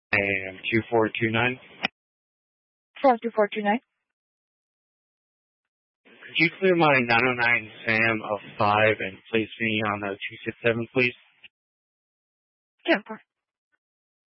AM 2429. 72429. Could you clear my 909 Sam of 5 and place me on 267, please? Yeah, of course.